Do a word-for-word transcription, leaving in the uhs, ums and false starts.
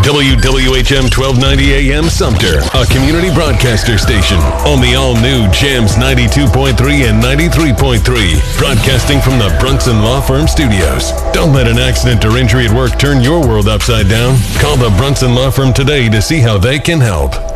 W W H M twelve ninety A M Sumter, a community broadcaster station on the all-new Jams ninety-two point three and ninety-three point three, broadcasting from the Brunson Law Firm Studios. Don't let an accident or injury at work turn your world upside down. Call the Brunson Law Firm today to see how they can help.